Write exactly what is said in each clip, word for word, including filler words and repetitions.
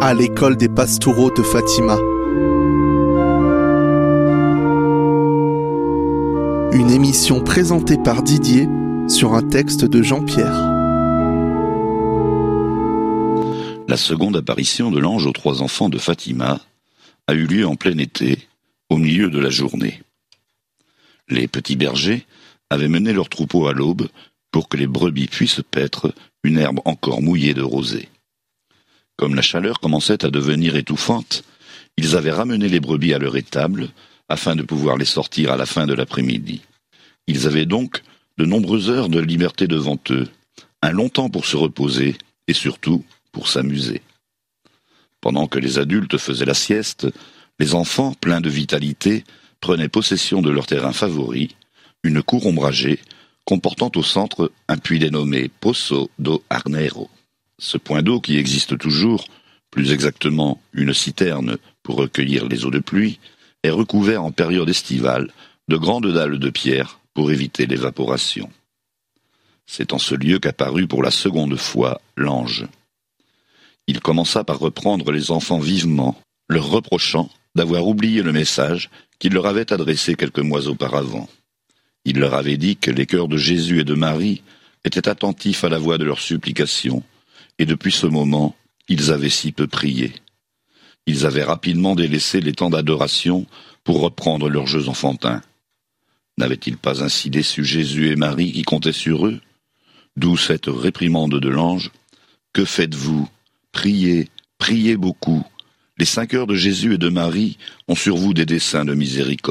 à l'école des Pastoureaux de Fatima. Une émission présentée par Didier sur un texte de Jean-Pierre. La seconde apparition de l'ange aux trois enfants de Fatima a eu lieu en plein été, au milieu de la journée. Les petits bergers avaient mené leurs troupeaux à l'aube pour que les brebis puissent paître une herbe encore mouillée de rosée. Comme la chaleur commençait à devenir étouffante, ils avaient ramené les brebis à leur étable afin de pouvoir les sortir à la fin de l'après-midi. Ils avaient donc de nombreuses heures de liberté devant eux, un long temps pour se reposer et surtout pour s'amuser. Pendant que les adultes faisaient la sieste, les enfants, pleins de vitalité, prenaient possession de leur terrain favori, une cour ombragée, comportant au centre un puits dénommé Poço do Arneiro. Ce point d'eau qui existe toujours, plus exactement une citerne pour recueillir les eaux de pluie, est recouvert en période estivale de grandes dalles de pierre pour éviter l'évaporation. C'est en ce lieu qu'apparut pour la seconde fois l'ange. Il commença par reprendre les enfants vivement, leur reprochant d'avoir oublié le message qu'il leur avait adressé quelques mois auparavant. Il leur avait dit que les cœurs de Jésus et de Marie étaient attentifs à la voix de leurs supplications, et depuis ce moment, ils avaient si peu prié. Ils avaient rapidement délaissé les temps d'adoration pour reprendre leurs jeux enfantins. N'avaient-ils pas ainsi déçu Jésus et Marie qui comptaient sur eux? D'où cette réprimande de l'ange. « Que faites-vous? Priez, priez beaucoup. Les cinq heures de Jésus et de Marie ont sur vous des desseins de miséricorde. »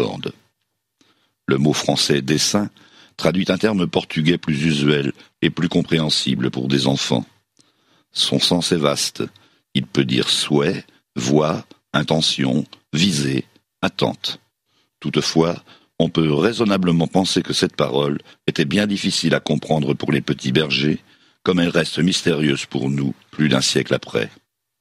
Le mot français « dessein » traduit un terme portugais plus usuel et plus compréhensible pour des enfants. Son sens est vaste. Il peut dire souhait, voie, intention, visée, attente. Toutefois, on peut raisonnablement penser que cette parole était bien difficile à comprendre pour les petits bergers, comme elle reste mystérieuse pour nous plus d'un siècle après.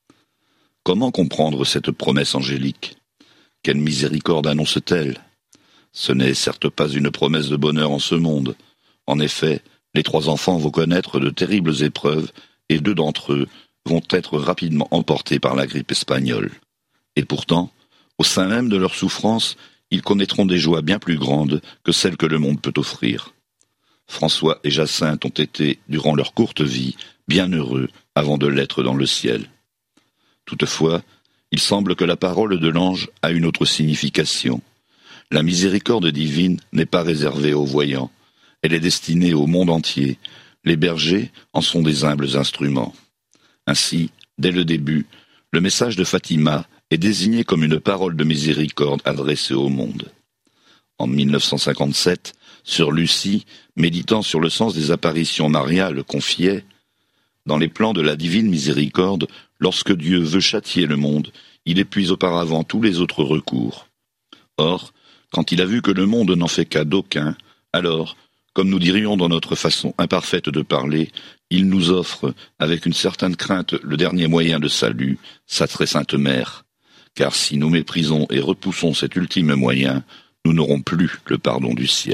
Comment comprendre cette promesse angélique? Quelle miséricorde annonce-t-elle? Ce n'est certes pas une promesse de bonheur en ce monde. En effet, les trois enfants vont connaître de terribles épreuves et deux d'entre eux vont être rapidement emportés par la grippe espagnole. Et pourtant, au sein même de leur souffrance, ils connaîtront des joies bien plus grandes que celles que le monde peut offrir. François et Jacinthe ont été, durant leur courte vie, bien heureux avant de l'être dans le ciel. Toutefois, il semble que la parole de l'ange a une autre signification. La miséricorde divine n'est pas réservée aux voyants, elle est destinée au monde entier. Les bergers en sont des humbles instruments. Ainsi, dès le début, le message de Fatima est désigné comme une parole de miséricorde adressée au monde. En mille neuf cent cinquante-sept, Sœur Lucie, méditant sur le sens des apparitions mariales, confiait « Dans les plans de la divine miséricorde, lorsque Dieu veut châtier le monde, il épuise auparavant tous les autres recours. Or, quand il a vu que le monde n'en fait cas d'aucun, alors, comme nous dirions dans notre façon imparfaite de parler, il nous offre, avec une certaine crainte, le dernier moyen de salut, sa très sainte mère. Car si nous méprisons et repoussons cet ultime moyen, nous n'aurons plus le pardon du ciel. »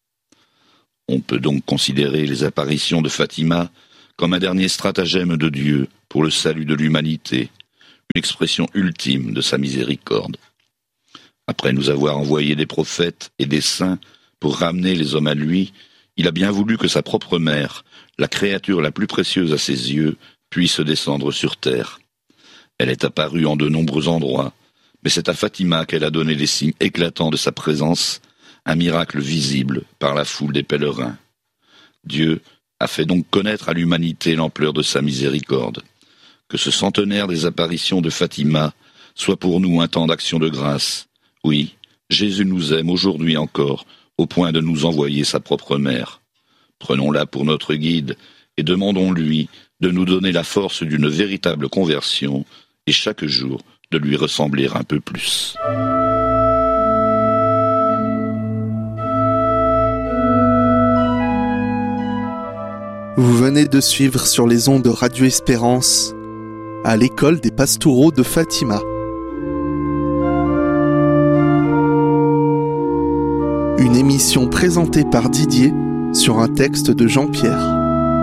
On peut donc considérer les apparitions de Fatima comme un dernier stratagème de Dieu pour le salut de l'humanité, une expression ultime de sa miséricorde. Après nous avoir envoyé des prophètes et des saints pour ramener les hommes à lui, il a bien voulu que sa propre mère, la créature la plus précieuse à ses yeux, puisse descendre sur terre. Elle est apparue en de nombreux endroits, mais c'est à Fatima qu'elle a donné les signes éclatants de sa présence, un miracle visible par la foule des pèlerins. Dieu a fait donc connaître à l'humanité l'ampleur de sa miséricorde. Que ce centenaire des apparitions de Fatima soit pour nous un temps d'action de grâce. Oui, Jésus nous aime aujourd'hui encore, au point de nous envoyer sa propre mère. Prenons-la pour notre guide et demandons-lui de nous donner la force d'une véritable conversion et chaque jour de lui ressembler un peu plus. Vous venez de suivre sur les ondes de Radio Espérance à l'école des Pastoureaux de Fatima. Une émission présentée par Didier sur un texte de Jean-Pierre.